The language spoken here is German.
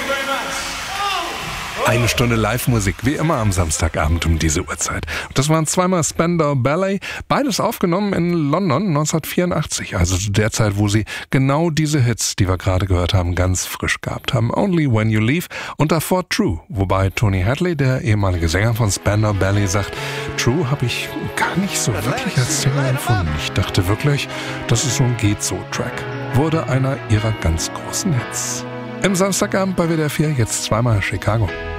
Eine Stunde Live-Musik, wie immer am Samstagabend um diese Uhrzeit. Das waren zweimal Spandau Ballet, beides aufgenommen in London 1984, also zu der Zeit, wo sie genau diese Hits, die wir gerade gehört haben, ganz frisch gehabt haben. Only When You Leave und davor True, wobei Tony Hadley, der ehemalige Sänger von Spandau Ballet, sagt, True habe ich gar nicht so wirklich als Single empfunden. Ich dachte wirklich, das ist so ein Geht-So-Track. Wurde einer ihrer ganz großen Hits. Im Samstagabend bei WDR 4 jetzt zweimal Chicago.